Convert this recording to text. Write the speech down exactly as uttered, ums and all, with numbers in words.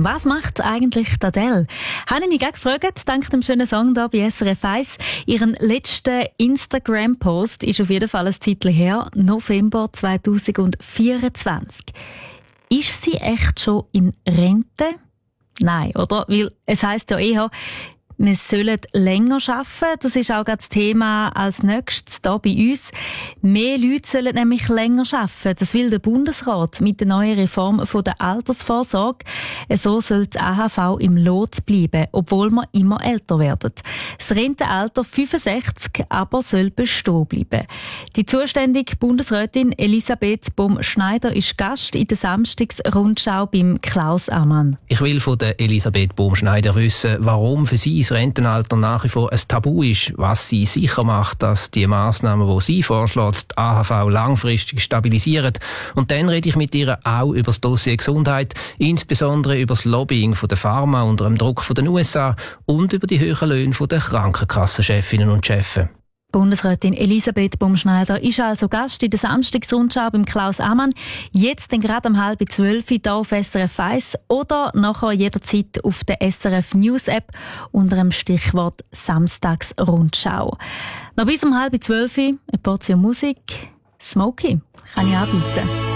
Was macht eigentlich die Adele? Habe ich mich auch gefragt, dank dem schönen Song hier bei S R F eins. Ihren letzten Instagram-Post ist auf jeden Fall ein Zeitchen her, November zweitausendvierundzwanzig. Ist sie echt schon in Rente? Nein, oder? Weil es heisst ja eher, wir sollen länger arbeiten. Das ist auch gerade das Thema als nächstes hier bei uns. Mehr Leute sollen nämlich länger arbeiten. Das will der Bundesrat mit der neuen Reform von der Altersvorsorge. So soll das A H V im Lot bleiben, obwohl wir immer älter werden. Das Rentenalter fünfundsechzig aber soll bestehen bleiben. Die zuständige Bundesrätin Elisabeth Bohm-Schneider ist Gast in der Samstagsrundschau beim Klaus Ammann. Ich will von der Elisabeth Bohm-Schneider wissen, warum für sie das Rentenalter nach wie vor ein Tabu ist, was sie sicher macht, dass die Massnahmen, die sie vorschlägt, die A H V langfristig stabilisieren. Und dann rede ich mit ihr auch über das Dossier Gesundheit, insbesondere über das Lobbying von der Pharma unter dem Druck von den U S A und über die höheren Löhne von den Krankenkassenchefinnen und Chefs. Bundesrätin Elisabeth Bohm-Schneider ist also Gast in der Samstagsrundschau beim Klaus Ammann. Jetzt dann gerade um halb zwölf hier auf S R F eins oder nachher jederzeit auf der S R F News App unter dem Stichwort Samstagsrundschau. Noch bis um halb zwölf eine Portion Musik. Smokey kann ich anbieten.